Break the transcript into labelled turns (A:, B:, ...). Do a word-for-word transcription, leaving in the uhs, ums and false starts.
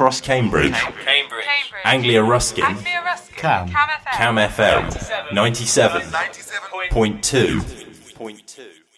A: across Cambridge.
B: Cambridge.
A: Anglia Ruskin.
B: Anglia Ruskin.
C: Cam.
B: Cam F M.
A: Cam F M. ninety-seven point two.
B: Point two.